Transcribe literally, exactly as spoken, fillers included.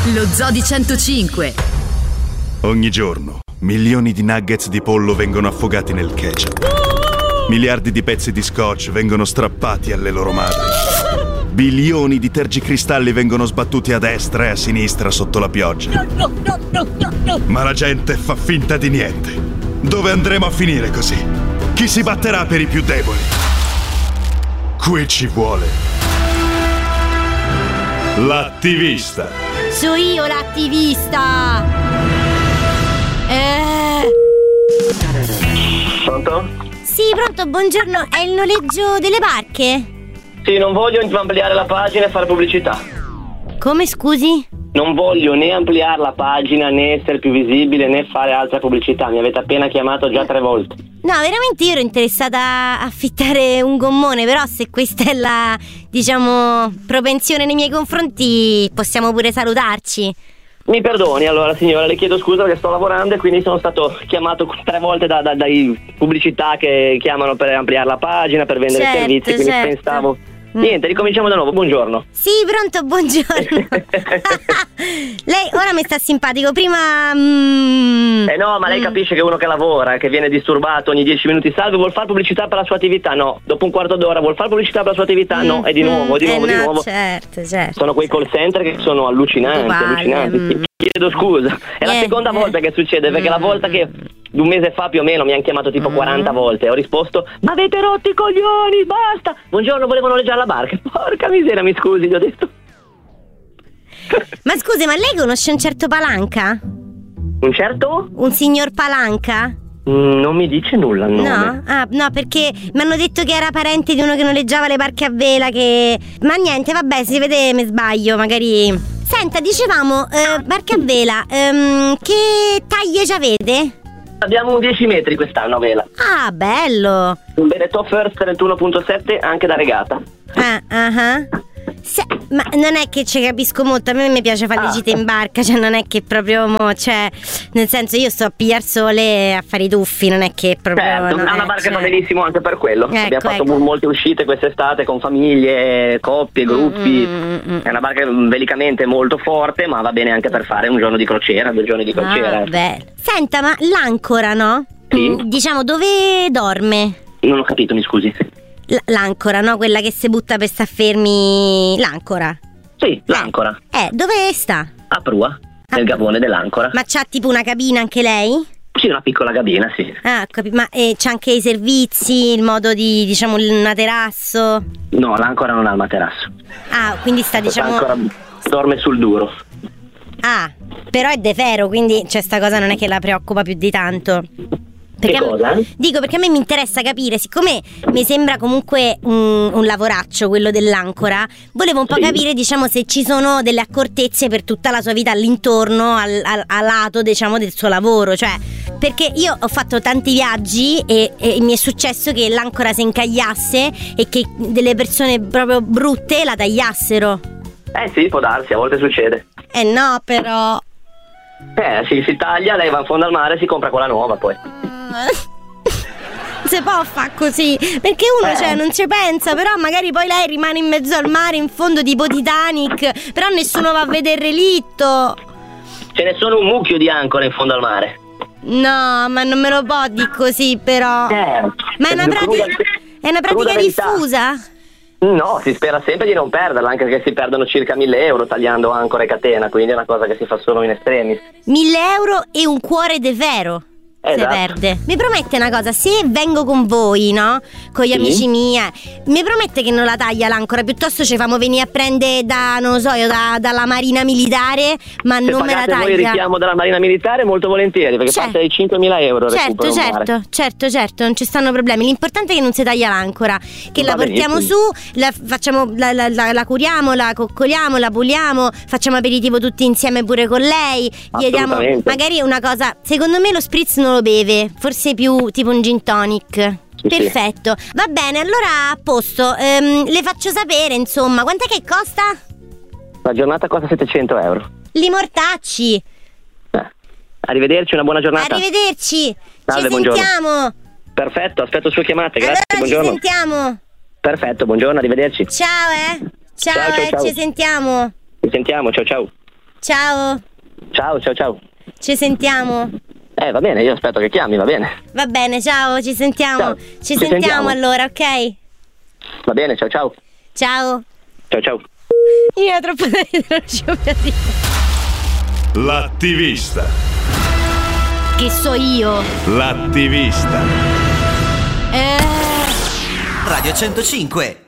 Lo Zoo di centocinque. Ogni giorno milioni di nuggets di pollo vengono affogati nel ketchup. Miliardi di pezzi di scotch vengono strappati alle loro madri. Bilioni di tergicristalli vengono sbattuti a destra e a sinistra sotto la pioggia. Ma la gente fa finta di niente. Dove andremo a finire così? Chi si batterà per i più deboli? Qui ci vuole l'attivista. So io l'attivista. Eh. Pronto? Sì, pronto, buongiorno. È il noleggio delle barche? Sì, non voglio ampliare la pagina e fare pubblicità. Come, scusi? Non voglio né ampliare la pagina, né essere più visibile, né fare altra pubblicità. Mi avete appena chiamato già tre volte. No, veramente io ero interessata a affittare un gommone, però se questa è la, diciamo, propensione nei miei confronti, possiamo pure salutarci. Mi perdoni, allora signora, le chiedo scusa perché sto lavorando e quindi sono stato chiamato tre volte da, da, dai pubblicità che chiamano per ampliare la pagina, per vendere certo, servizi, quindi certo. pensavo... Niente, ricominciamo da nuovo, buongiorno. Sì, pronto, buongiorno. Lei ora mi sta simpatico, prima... Mm, eh no, ma lei mm. capisce che uno che lavora, che viene disturbato ogni dieci minuti, salve, vuol fare pubblicità per la sua attività? No. Dopo un quarto d'ora, vuol fare pubblicità per la sua attività? No. Mm, E di nuovo, di nuovo, eh di no, nuovo. certo, certo. Sono quei call center che sono allucinanti, Uguale, allucinanti. mm. Chiedo scusa. È la Eh, seconda eh. volta che succede, perché Mm. la volta che un mese fa più o meno mi hanno chiamato tipo Mm. quaranta volte, ho risposto: ma avete rotto i coglioni, basta! Buongiorno, volevo noleggiare la barca. Porca miseria, mi scusi, gli ho detto. Ma scusi, ma lei conosce un certo Palanca? Un certo? Un signor Palanca? Mm, non mi dice nulla il nome. No? Ah, no, perché mi hanno detto che era parente di uno che noleggiava le barche a vela, che... Ma niente, vabbè, si vede, mi sbaglio, magari... Senta, dicevamo, eh, barche a vela, ehm, che taglie ci avete? Abbiamo un dieci metri quest'anno a vela. Ah, bello! Un Benetton First trentuno virgola sette anche da regata. Ah, ah, ah. Se- ma non è che ci capisco molto, a me mi piace fare le Ah. gite in barca, cioè non è che proprio, mo, cioè, nel senso io sto a pigliar sole a fare i tuffi, non è che proprio... Certo, non è una è- barca cioè- va benissimo anche per quello. Ecco, Abbiamo fatto ecco. molte uscite quest'estate con famiglie, coppie, gruppi. Mm, mm, mm. È una barca velicamente molto forte, ma va bene anche per fare un giorno di crociera, due giorni di crociera. Ah, bello. Senta, ma l'ancora, no? Sì. Mm, Diciamo, dove dorme? Non ho capito, mi scusi. L- l'ancora, no? Quella che si butta per sta fermi. L'ancora. Sì, l'ancora. Eh, dove sta? A prua, nel gabone dell'ancora. Ma c'ha tipo una cabina anche lei? Sì, una piccola cabina, sì. Ah, capi- ma eh, c'ha anche i servizi, il modo di, diciamo, il materasso? No, l'ancora non ha il materasso. Ah, quindi sta, diciamo... L'ancora dorme sul duro. Ah, però è de ferro, quindi cioè sta cosa non è che la preoccupa più di tanto. Che a me- cosa? Dico, perché a me mi interessa capire, siccome mi sembra comunque un, un lavoraccio quello dell'ancora, volevo un po' Sì. capire, diciamo, se ci sono delle accortezze per tutta la sua vita all'intorno, al, al, a lato, diciamo, del suo lavoro. Cioè, perché io ho fatto tanti viaggi e, e mi è successo che l'ancora si incagliasse e che delle persone proprio brutte la tagliassero. Eh sì, può darsi, a volte succede. Eh no, però... Eh, si, si taglia, lei va in fondo al mare e si compra quella nuova poi. Si può fare così, perché uno Eh. cioè non ci pensa, però magari poi lei rimane in mezzo al mare in fondo tipo Titanic, però nessuno va a vedere il relitto. Ce ne sono un mucchio di ancore in fondo al mare. No, ma non me lo può dire così però. Eh, Ma è una pratica, è una pratica cruda verità. diffusa? No, si spera sempre di non perderla, anche perché si perdono circa mille euro tagliando ancora e catena, quindi è una cosa che si fa solo in estremis. Mille euro e un cuore de vero. Se Esatto. perde. Mi promette una cosa, se vengo con voi, no? Con gli Sì. amici miei, mi promette che non la taglia l'ancora, piuttosto ci famo venire a prendere da, non lo so, io, da, dalla Marina Militare, ma Se non me la pagate voi il taglia. richiamo della Marina Militare, molto volentieri, perché Cioè- parte dei cinquemila euro. Certo, recupero in mare. certo, certo, certo, non ci stanno problemi. L'importante è che non si taglia l'ancora, che Va la portiamo benissimo. su, la facciamo, la, la, la, la curiamo, la coccoliamo, la puliamo, facciamo aperitivo tutti insieme pure con lei. Gli diamo Assolutamente. magari una cosa, secondo me lo spritz non lo beve, forse più tipo un gin tonic. Sì, Perfetto, va bene, allora a posto. Ehm, le faccio sapere, insomma, quant'è che costa? La giornata costa settecento euro. Li mortacci. Eh. Arrivederci, una buona giornata. Arrivederci. Salve, ci buongiorno. sentiamo. Perfetto, aspetto sue chiamate, grazie, Allora ci buongiorno. sentiamo. Perfetto, buongiorno, arrivederci. Ciao, eh. Ciao, Ciao, ciao, eh, ciao. ci sentiamo. Ci sentiamo, ciao ciao. Ciao. Ciao, ciao, ciao. Ci sentiamo. Eh, va bene, io aspetto che chiami, va bene. Va bene, ciao, ci sentiamo. Ciao. Ci, Ci sentiamo, sentiamo. allora, ok? Va bene, ciao, ciao. Ciao. Ciao, ciao. Io ho troppo da ridere, non ci voglio dire. L'attivista. Che so io? L'attivista. Eh. Radio centocinque.